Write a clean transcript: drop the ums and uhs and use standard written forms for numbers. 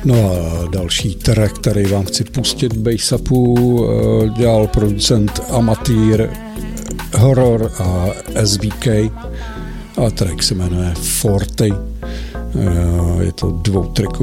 No a další track, který vám chci pustit Bass-Upu, dělal producent Amateur, Horror a SBK a track se jmenuje Forty. Je to dvoutrackový